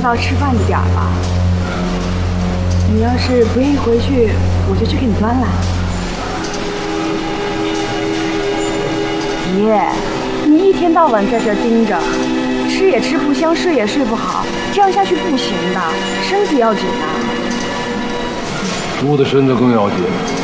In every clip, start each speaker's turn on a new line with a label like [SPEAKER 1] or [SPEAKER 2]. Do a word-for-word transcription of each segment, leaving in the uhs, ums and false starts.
[SPEAKER 1] 到吃饭的点儿了。你要是不愿意回去，我就去给你端来。爹，你一天到晚在这儿盯着，吃也吃不香，睡也睡不好，这样下去不行的，身子要紧啊。
[SPEAKER 2] 猪的身子更要紧。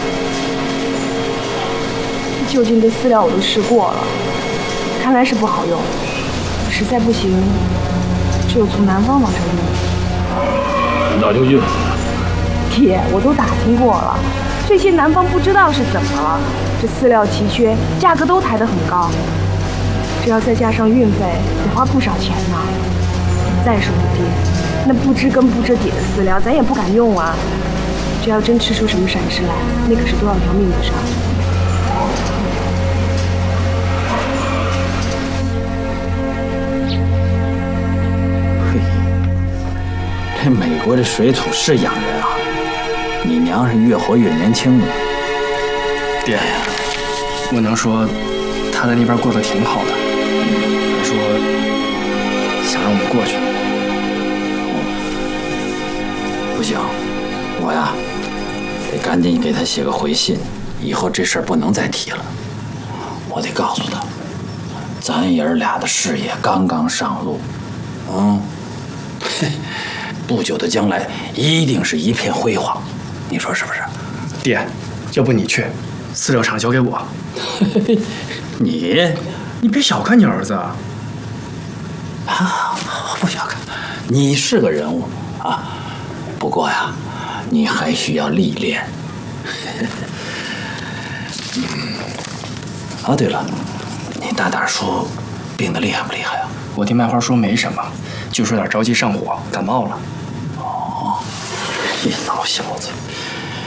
[SPEAKER 1] 就近的饲料我都试过了，看来是不好用，实在不行，只有从南方往这运。
[SPEAKER 2] 那就运。
[SPEAKER 1] 爹，我都打听过了，最近南方不知道是怎么了，这饲料奇缺，价格都抬得很高。这要再加上运费，得花不少钱呢。再说了，爹，那不知根不知底的饲料，咱也不敢用啊。这要真吃出什么闪失来，那可是多少条命的事儿。
[SPEAKER 3] 这美国的水土是养人啊，你娘是越活越年轻了。
[SPEAKER 4] 爹，我能说他在那边过得挺好的，还说想让我们过去。
[SPEAKER 3] 不行，我呀得赶紧给他写个回信，以后这事儿不能再提了。我得告诉他，咱爷儿俩的事业刚刚上路，嗯，嘿。不久的将来一定是一片辉煌，你说是不是？
[SPEAKER 4] 爹，要不你去，饲料厂交给我。
[SPEAKER 3] 你，
[SPEAKER 4] 你别小看你儿子啊！
[SPEAKER 3] 啊，不小看，你是个人物啊。不过呀，你还需要历练。嗯。啊，对了，你大胆叔病得厉害不厉害啊？
[SPEAKER 4] 我听麦花说没什么，就说点着急上火，感冒了。
[SPEAKER 3] 哦，这老小子，